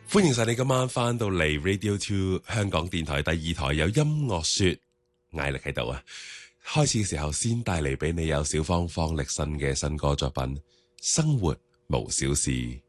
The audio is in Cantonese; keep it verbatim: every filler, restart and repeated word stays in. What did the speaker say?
歡迎晒你今晚翻到嚟 Radio Two 香港電台第二台，有音樂說艾力喺度啊！開始嘅時候先帶嚟俾你有小芳方力申嘅新歌作品《生活無小事》。